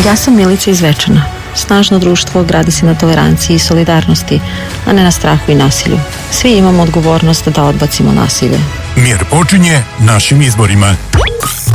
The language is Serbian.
Ja sam Milica iz Zvečana. Snažno društvo gradi se na toleranciji i solidarnosti, a ne na strahu i nasilju. Svi imamo odgovornost da odbacimo nasilje. Mir počinje našim izborima.